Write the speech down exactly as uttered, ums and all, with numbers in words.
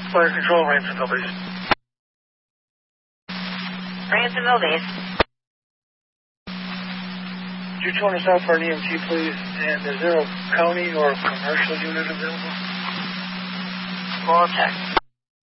Fire control, Ransomville base. Ransomville base. Could you join us out for an E M T, please? And is there a county or a commercial unit available? We'll check.